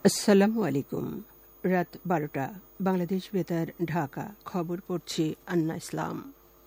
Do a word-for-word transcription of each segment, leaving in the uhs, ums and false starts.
আসসালামু আলাইকুম। রাত বারোটা, বাংলাদেশ বেতার, ঢাকা। খবর পড়ছি আন্না ইসলাম।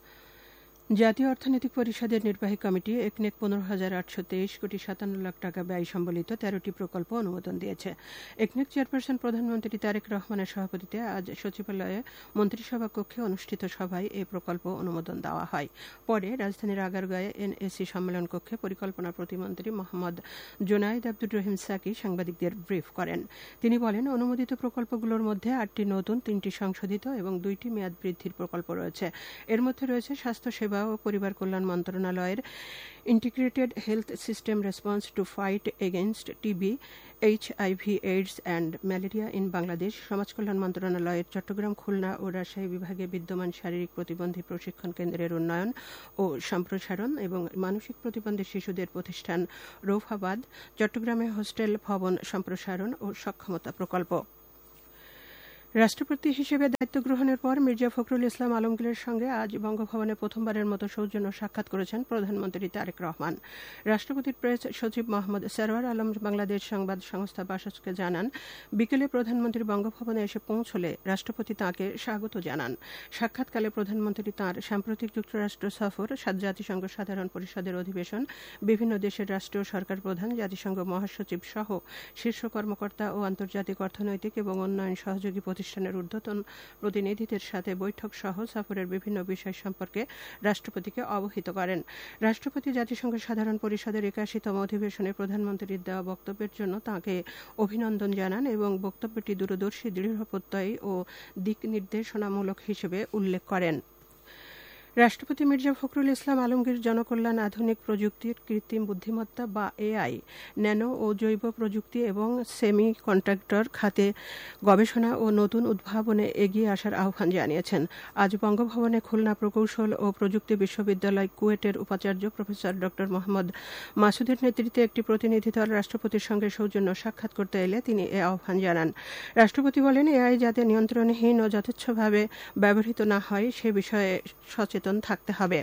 জাতীয় অর্থনৈতিক পরিষদের নির্বাহী কমিটি একনেক পনেরো হাজার আটশো তেইশ কোটি সাতান্ন লাখ টাকা ব্যয় সম্বলিত তেরোটি প্রকল্প অনুমোদন দিয়েছে। একনেক চেয়ারপারসন প্রধানমন্ত্রী তারেক রহমানের সভাপতিত্বে আজ সচিবালয়ে মন্ত্রিসভা কক্ষে অনুষ্ঠিত সভায় এই প্রকল্প অনুমোদন দেওয়া হয়। পরে রাজধানীর আগারগাঁয়ে এনএসি সম্মেলন কক্ষে পরিকল্পনা প্রতিমন্ত্রী মোহাম্মদ জোনায়েদ আব্দুর রহিম সাকি সাংবাদিকদের ব্রিফ করেন। তিনি বলেন, অনুমোদিত প্রকল্পগুলোর মধ্যে আটটি নতুন, তিনটি সংশোধিত এবং দুইটি মেয়াদ বৃদ্ধির প্রকল্প রয়েছে। এর মধ্যে রয়েছে স্বাস্থ্যসেবা ও পরিবার কল্যাণ মন্ত্রণালয়ের integrated health system response to fight against TB, HIV, AIDS and malaria in Bangladesh, সমাজ কল্যাণ মন্ত্রণালয়ের চট্টগ্রাম, খুলনা ও রাজশাহী বিভাগে বিদ্যমান শারীরিক প্রতিবন্ধী প্রশিক্ষণ কেন্দ্রের উন্নয়ন ও সম্প্রসারণ এবং মানসিক প্রতিবন্ধী শিশুদের প্রতিষ্ঠান রৌফাবাদ, চট্টগ্রামে হোস্টেল ভবন সম্প্রসারণ ও সক্ষমতা প্রকল্প। রাষ্ট্রপতি হিসেবে দায়িত্ব গ্রহণের পর মির্জা ফখরুল ইসলাম আলমগীরের সঙ্গে আজ বঙ্গভবনে প্রথমবারের মতো সৌজন্য সাক্ষাৎ করেছেন প্রধানমন্ত্রী তারেক রহমান। রাষ্ট্রপতির প্রেস সচিব মোহাম্মদ সরওয়ার আলম বাংলাদেশ সংবাদ সংস্থা বাসসকে জানান, বিকেলে প্রধানমন্ত্রী বঙ্গভবনে এসে পৌঁছলে রাষ্ট্রপতি তাঁকে স্বাগত জানান। সাক্ষাৎকালে প্রধানমন্ত্রী তাঁর সাম্প্রতিক যুক্তরাষ্ট্র সফর, জাতিসংঘ সাধারণ পরিষদের অধিবেশন, বিভিন্ন দেশের রাষ্ট্রীয় সরকার প্রধান, জাতিসংঘ মহাসচিব সহ শীর্ষ কর্মকর্তা ও আন্তর্জাতিক অর্থনৈতিক এবং উন্নয়ন সহযোগী প্রতিষ্ঠানের ঊর্ধ্বতন প্রতিনিধিদের সাথে বৈঠক সহ সফরের বিভিন্ন বিষয় সম্পর্কে রাষ্ট্রপতিকে অবহিত করেন। রাষ্ট্রপতি জাতিসংঘ সাধারণ পরিষদের একাশিতম অধিবেশনে প্রধানমন্ত্রীর দেওয়া বক্তব্যের জন্য তাঁকে অভিনন্দন জানান এবং বক্তব্যটি দূরদর্শী, দৃঢ়প্রত্যয়ী ও দিক নির্দেশনামূলক হিসেবে উল্লেখ করেন। রাষ্ট্রপতি মির্জা ফখরুল ইসলাম আলমগীর জনকল্যাণ, আধুনিক প্রযুক্তির, কৃত্রিম বুদ্ধিমত্তা বা এআই, ন্যানো ও জৈব প্রযুক্তি এবং সেমি কন্ডাক্টর খাতে গবেষণা ও নতুন উদ্ভাবনে এগিয়ে আসার আহ্বান জানিয়েছেন। আজ বঙ্গভবনে খুলনা প্রকৌশল ও প্রযুক্তি বিশ্ববিদ্যালয় কুয়েটের উপাচার্য প্রফেসর ড মোহাম্মদ মাসুদের নেতৃত্বে একটি প্রতিনিধি দল রাষ্ট্রপতির সঙ্গে সৌজন্য সাক্ষাৎ করতে এলে তিনি এ আহ্বান জানান। রাষ্ট্রপতি বলেন, এআই যাতে নিয়ন্ত্রণহীন ও যথেচ্ছভাবে ব্যবহৃত না হয় সে বিষয়ে সচেতন থাকতে হবে।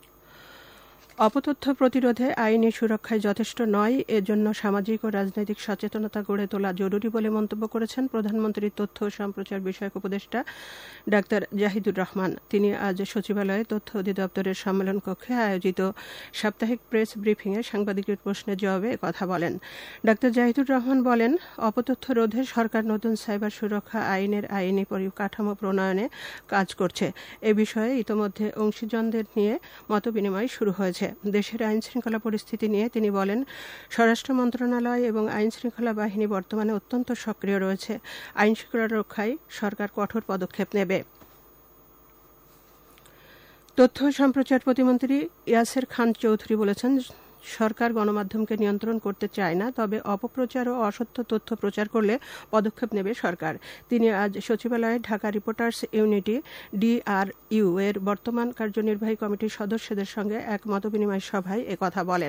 অপতথ্য প্রতিরোধে আইনি সুরক্ষায় যথেষ্ট নয়, এজন্য সামাজিক ও রাজনৈতিক সচেতনতা গড়ে তোলা জরুরি বলে মন্তব্য করেছেন প্রধানমন্ত্রীর তথ্য ও সম্প্রচার বিষয়ক উপদেষ্টা ডাক্তার জাহিদুর রহমান। তিনি আজ সচিবালয়ে তথ্য অধিদপ্তরের সম্মেলন কক্ষে আয়োজিত সাপ্তাহিক প্রেস ব্রিফিংয়ে সাংবাদিকের প্রশ্নের জবাবে একথা বলেন। ডাক্তার জাহিদুর রহমান বলেন, অপতথ্য রোধে সরকার নতুন সাইবার সুরক্ষা আইনের আইনি পরিকাঠামো প্রণয়নে কাজ করছে। এ বিষয়ে ইতোমধ্যে অংশীজনদের নিয়ে মতবিনিময় শুরু হয়েছে। দেশের আইন শৃঙ্খলা পরিস্থিতি নিয়ে তিনি বলেন, স্বরাষ্ট্র মন্ত্রণালয় এবং আইন শৃঙ্খলা বাহিনী বর্তমানে অত্যন্ত সক্রিয় রয়েছে। আইন শৃঙ্খলা রক্ষায় সরকার কঠোর পদক্ষেপ নেবে। তথ্য ও সম্প্রচার প্রতিমন্ত্রী ইয়াসের খান চৌধুরী বলেছেন, সরকার গণমাধ্যমকে নিয়ন্ত্রণ করতে চায় না, তবে অপপ্রচার ও অসত্য তথ্য প্রচার করলে পদক্ষেপ নেবে সরকার। তিনি আজ সচিবালয়ে ঢাকা রিপোর্টার্স ইউনিটি ডিআরইউ এর বর্তমান কার্যনির্বাহী কমিটির সদস্যদের সঙ্গে এক মতবিনিময় সভায় একথা বলেন।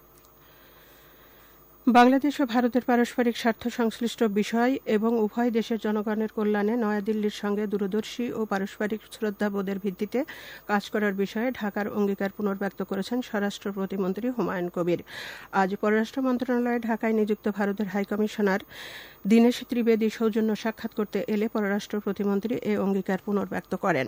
বাংলাদেশ ও ভারতের পারস্পরিক স্বার্থ সংশ্লিষ্ট বিষয় এবং উভয় দেশের জনগণের কল্যাণে নয়াদিল্লির সঙ্গে দূরদর্শী ও পারস্পরিক শ্রদ্ধাবোধের ভিত্তিতে কাজ করার বিষয়ে ঢাকার অঙ্গীকার পুনর্ব্যক্ত করেছেন স্বরাষ্ট্র প্রতিমন্ত্রী হুমায়ুন কবির। আজ পররাষ্ট্র মন্ত্রণালয়ে ঢাকায় নিযুক্ত ভারতের হাইকমিশনার দীনেশ ত্রিবেদী সৌজন্য সাক্ষাৎ করতে এলে পররাষ্ট্র প্রতিমন্ত্রী এ অঙ্গীকার পুনর্ব্যক্ত করেন।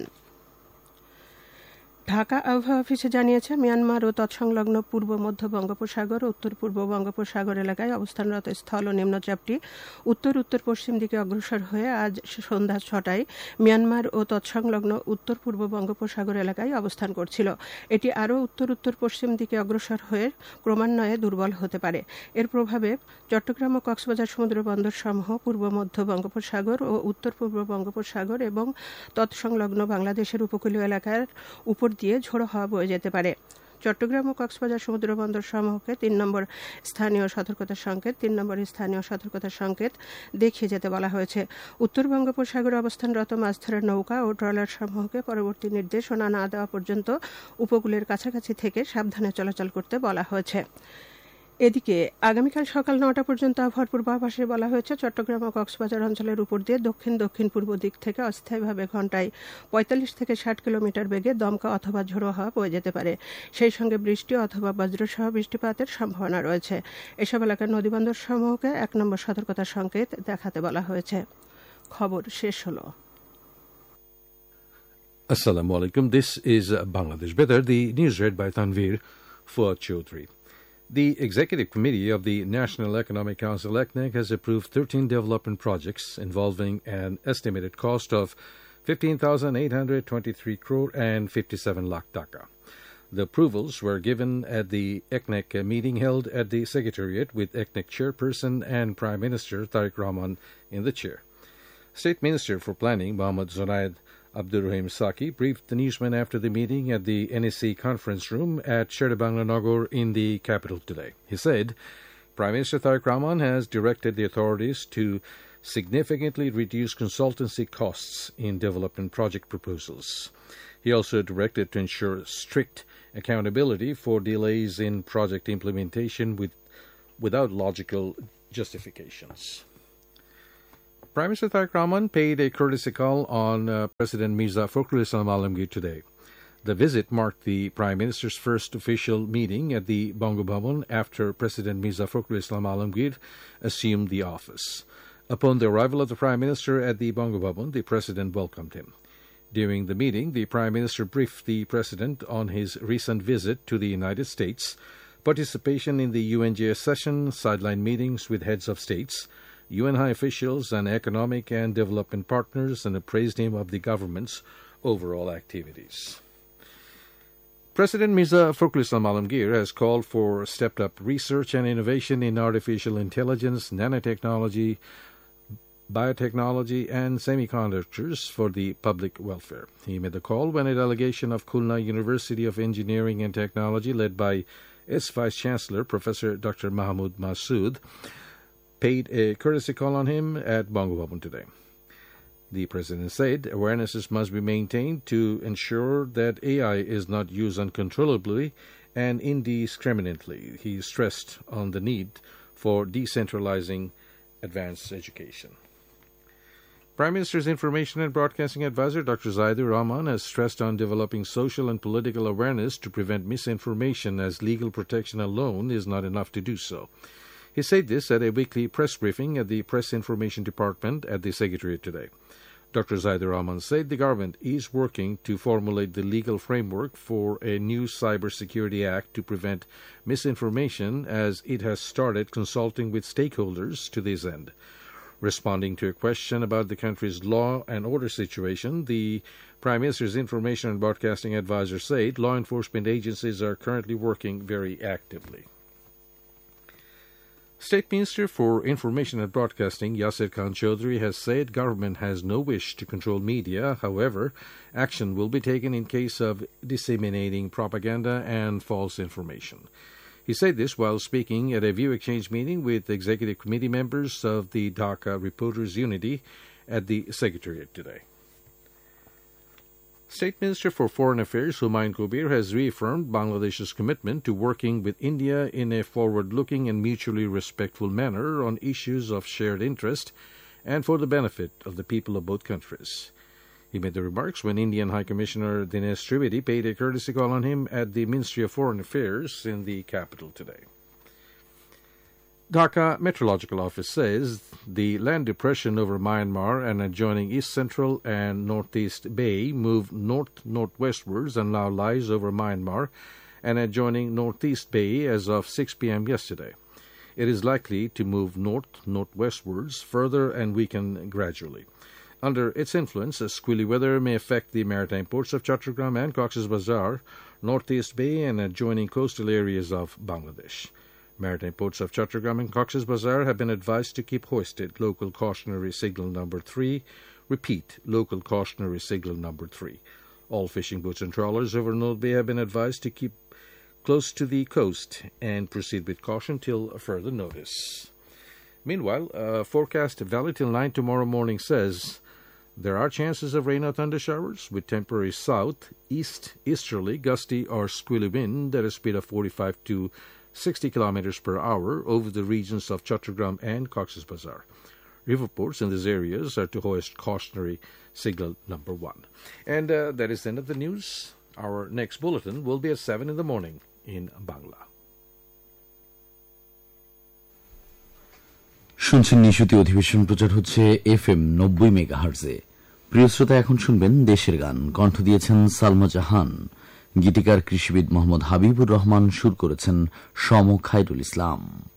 ঢাকা আবহাওয়া অফিসে জানিয়েছে, মিয়ানমার ও তৎসংলগ্ন পূর্ব মধ্য বঙ্গোপসাগর ও উত্তর পূর্ব বঙ্গোপসাগর এলাকায় অবস্থানরত স্থল ও নিম্নচাপটি উত্তর উত্তর পশ্চিম দিকে অগ্রসর হয়ে আজ সন্ধ্যা ছটায় মিয়ানমার ও তৎসংলগ্ন উত্তর পূর্ব বঙ্গোপসাগর এলাকায় অবস্থান করছিল। এটি আরও উত্তর উত্তর পশ্চিম দিকে অগ্রসর হয়ে ক্রমান্বয়ে দুর্বল হতে পারে। এর প্রভাবে চট্টগ্রাম ও কক্সবাজার সমুদ্র বন্দর সমূহ পূর্ব মধ্য বঙ্গোপসাগর ও উত্তর পূর্ব বঙ্গোপসাগর এবং তৎসংলগ্ন বাংলাদেশের উপকূলীয় এলাকার উপর দিয়ে ঝোড়ো হাওয়া বয়ে যেতে পারে। চট্টগ্রাম ও কক্সবাজার সমুদ্র বন্দর সমূহকে তিন নম্বর স্থানীয় সতর্কতা সংকেত তিন নম্বর স্থানীয় সতর্কতা সংকেত দেখিয়ে যেতে বলা হয়েছে। উত্তর বঙ্গোপসাগরে অবস্থানরত মাছ ধরার নৌকা ও ট্রলার সমূহকে পরবর্তী নির্দেশনা না দেওয়া পর্যন্ত উপকূলের কাছাকাছি থেকে সাবধানে চলাচল করতে বলা হয়েছে। এদিকে আগামীকাল সকাল নটা পর্যন্ত আবহাওয়ার পূর্বাভাসে বলা হয়েছে চট্টগ্রাম ও কক্সবাজার অঞ্চলের উপর দিয়ে দক্ষিণ দক্ষিণ পূর্ব দিক থেকে অস্থায়ীভাবে ঘন্টায় পঁয়তাল্লিশ থেকে ষাট কিলোমিটার বেগে দমকা অথবা ঝোড়ো হাওয়া বয়ে যেতে পারে। সেই সঙ্গে বৃষ্টি অথবা বজ্রসহ বৃষ্টিপাতের সম্ভাবনা রয়েছে। এসব এলাকার নদীবন্দর সমূহকে এক নম্বর সতর্কতার সংকেত দেখাতে বলা হয়েছে। খবর শেষ হলো। Assalamu alaikum. This is Bangladesh Better, the news read by Tanvir Fuad Chaudhry. The Executive Committee of the National Economic Council, E C N E C, has approved thirteen development projects involving an estimated cost of fifteen thousand eight hundred twenty-three crore and fifty-seven lakh taka. The approvals were given at the E C N E C meeting held at the Secretariat with E C N E C Chairperson and Prime Minister Tariq Rahman in the chair. State Minister for Planning, Mohammad Zunaid Abdurrahim Saki, briefed the newsmen after the meeting at the N E C conference room at Sherebangla Nagor in the capital today. He said Prime Minister Tariq Rahman has directed the authorities to significantly reduce consultancy costs in development project proposals. He also directed to ensure strict accountability for delays in project implementation with, without logical justifications. Prime Minister Tariq Rahman paid a courtesy call on uh, President Mirza Fakhrul Islam Alamgir today. The visit marked the Prime Minister's first official meeting at the Bongo Bhavan after President Mirza Fakhrul Islam Alamgir assumed the office. Upon the arrival of the Prime Minister at the Bongo Bhavan, the President welcomed him. During the meeting, the Prime Minister briefed the President on his recent visit to the United States, participation in the U N G S session, sideline meetings with heads of states, U N high officials and economic and development partners, and appraised him of the government's overall activities. President Mirza Fakhrul Islam Alamgir has called for stepped-up research and innovation in artificial intelligence, nanotechnology, biotechnology, and semiconductors for the public welfare. He made the call when a delegation of Khulna University of Engineering and Technology, led by its Vice-Chancellor, Professor Doctor Mahmoud Masood, paid a courtesy call on him at Bongo Bhavan today. The President said awarenesses must be maintained to ensure that A I is not used uncontrollably and indiscriminately. He stressed on the need for decentralizing advanced education. Prime Minister's Information and Broadcasting Advisor, Doctor Zaidur Rahman, has stressed on developing social and political awareness to prevent misinformation, as legal protection alone is not enough to do so. He said this at a weekly press briefing at the Press Information Department at the Secretariat today. Doctor Zaidur Rahman said the government is working to formulate the legal framework for a new Cybersecurity Act to prevent misinformation, as it has started consulting with stakeholders to this end. Responding to a question about the country's law and order situation, the Prime Minister's Information and Broadcasting Advisor said law enforcement agencies are currently working very actively. State Minister for Information and Broadcasting, Yasir Khan Chaudhry, has said government has no wish to control media. However, action will be taken in case of disseminating propaganda and false information. He said this while speaking at a view exchange meeting with Executive Committee members of the Dhaka Reporters Unity at the Secretariat today. State Minister for Foreign Affairs Humayun Kabir has reaffirmed Bangladesh's commitment to working with India in a forward-looking and mutually respectful manner on issues of shared interest and for the benefit of the people of both countries. He made the remarks when Indian High Commissioner Dinesh Trivedi paid a courtesy call on him at the Ministry of Foreign Affairs in the capital today. Dhaka Meteorological Office says the land depression over Myanmar and adjoining East Central and Northeast Bay moved north-northwestwards and now lies over Myanmar and adjoining Northeast Bay as of six p.m. yesterday. It is likely to move north-northwestwards further and weaken gradually. Under its influence, squally weather may affect the maritime ports of Chattogram and Cox's Bazar, Northeast Bay, and adjoining coastal areas of Bangladesh. Maritime ports of Chattogram and Cox's Bazar have been advised to keep hoisted local cautionary signal number three. Repeat, local cautionary signal number three. All fishing boats and trawlers over North Bay have been advised to keep close to the coast and proceed with caution till further notice. Meanwhile, uh, forecast valid till nine tomorrow morning says there are chances of rain or thunder showers with temporary south, east, easterly, gusty or squally wind at a speed of forty-five to sixty kilometers per hour over the regions of Chattogram and Cox's Bazar. River ports in these areas are to hoist cautionary signal number one. And uh, that is the end of the news. Our next bulletin will be at seven in the morning in Bangla. শুনছেন নিশুতি অধিবেশন প্রচার হচ্ছে F M নব্বই মেগাহার্জে। প্রিয় শ্রোতা, এখন শুনবেন দেশের গান। কণ্ঠ দিয়েছেন সালমা জাহান, গীতিকার কৃষিবিদ মোহাম্মদ হাবিবুর রহমান, সুর করেছেন সম খায়রুল ইসলাম।